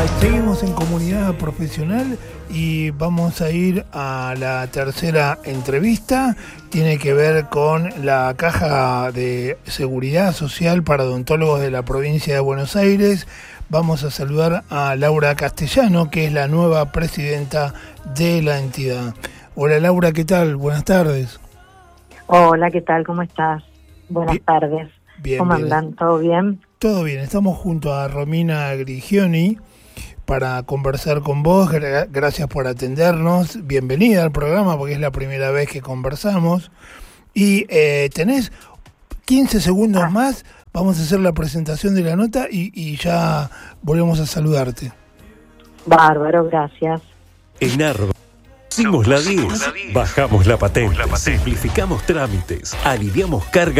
Seguimos en Comunidad Profesional y vamos a ir a la tercera entrevista. Tiene que ver con la Caja de Seguridad Social para Odontólogos de la provincia de Buenos Aires. Vamos a saludar a Laura Castellano, que es la nueva presidenta de la entidad. Hola Laura, ¿qué tal? Buenas tardes. Hola, ¿qué tal? ¿Cómo estás? Buenas tardes. Bien, ¿Cómo bien. andan? ¿Todo bien? Todo bien, estamos junto a Romina Grigioni para conversar con vos. Gracias por atendernos. Bienvenida al programa porque es la primera vez que conversamos. Y tenés 15 segundos más. Vamos a hacer la presentación de la nota y ya volvemos a saludarte. Bárbaro, gracias. En Arba, pusimos la 10, bajamos la patente, simplificamos trámites, aliviamos carga.